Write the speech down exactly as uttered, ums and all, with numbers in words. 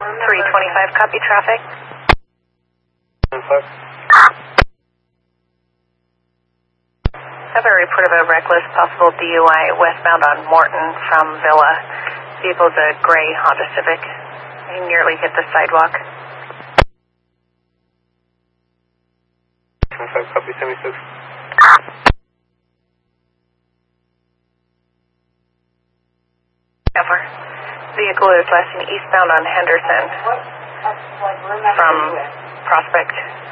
three twenty-five, copy traffic. Have a report of a reckless possible D U I westbound on Morton from Villa. Vehicle's a gray Honda Civic. He nearly hit the sidewalk. twenty-five, copy seventy-six. Over. Vehicle is less than eastbound on Henderson from Prospect.